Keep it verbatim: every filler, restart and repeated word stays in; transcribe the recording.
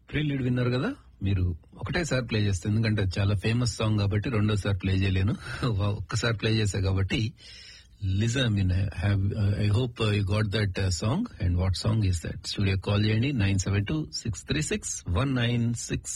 ప్రీలీడ్ విన్నారు కదా మీరు. ఒకటేసారి ప్లే చేస్తాను ఎందుకంటే అది చాలా ఫేమస్ సాంగ్ కాబట్టి రెండోసారి ప్లే చేయలేను. ఒక్కసారి ప్లే చేశా కాబట్టి listen. I mean have I hope you got that song. And what song is that? Studio call చేయండి nine seven two six three six one nine six